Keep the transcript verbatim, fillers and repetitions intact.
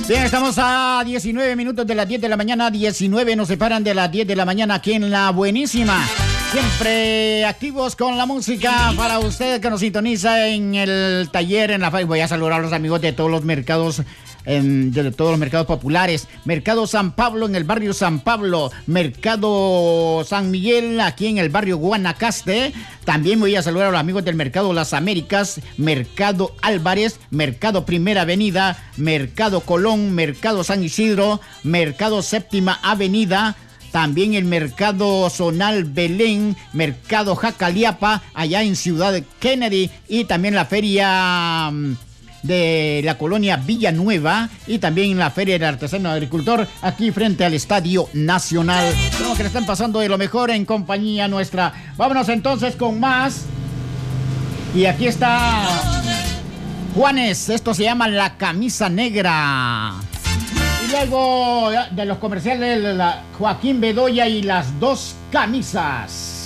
Bien, estamos a diecinueve minutos de las diez de la mañana, diecinueve nos separan de las diez de la mañana aquí en La Buenísima. Siempre activos con la música para usted que nos sintoniza en el taller, en la Facebook. Voy a saludar a los amigos de todos los mercados, en, de todos los mercados populares. Mercado San Pablo en el barrio San Pablo. Mercado San Miguel aquí en el barrio Guanacaste. También voy a saludar a los amigos del Mercado Las Américas, Mercado Álvarez, Mercado Primera Avenida, Mercado Colón, Mercado San Isidro, Mercado Séptima Avenida. También el Mercado Zonal Belén, Mercado Jacaliapa, allá en Ciudad Kennedy, y también la Feria de la Colonia Villanueva, y también la Feria del Artesano Agricultor, aquí frente al Estadio Nacional. Como que le están pasando de lo mejor en compañía nuestra. Vámonos entonces con más. Y aquí está Juanes, esto se llama La Camisa Negra. Luego de los comerciales, la Joaquín Bedoya y las dos camisas.